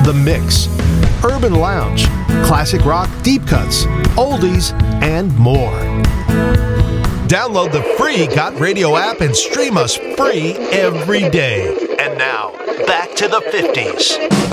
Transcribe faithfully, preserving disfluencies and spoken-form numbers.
The Mix, Urban Lounge, classic rock deep cuts, oldies, and more. Download the free Got Radio app and stream us free every day. And now, back to the fifties.